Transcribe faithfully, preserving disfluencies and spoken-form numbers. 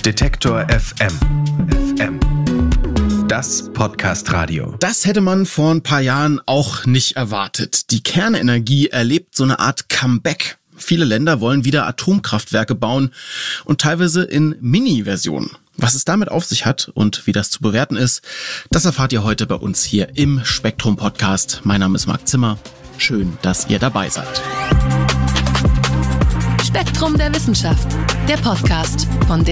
Detektor F M. F M. Das Podcast-Radio. Das hätte man vor ein paar Jahren auch nicht erwartet. Die Kernenergie erlebt so eine Art Comeback. Viele Länder wollen wieder Atomkraftwerke bauen und teilweise in Mini-Versionen. Was es damit auf sich hat und wie das zu bewerten ist, das erfahrt ihr heute bei uns hier im Spektrum-Podcast. Mein Name ist Marc Zimmer. Schön, dass ihr dabei seid. Spektrum der Wissenschaft, der Podcast von